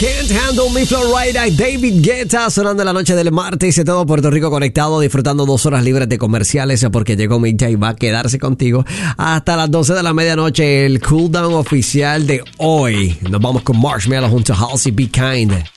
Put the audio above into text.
Can't Handle Me Florida, David Guetta, sonando en la noche del martes y todo Puerto Rico conectado, disfrutando 2 horas libres de comerciales porque llegó Mick y va a quedarse contigo hasta las 12 de la medianoche, el cooldown oficial de hoy. Nos vamos con Marshmello junto a Halsey, Be Kind.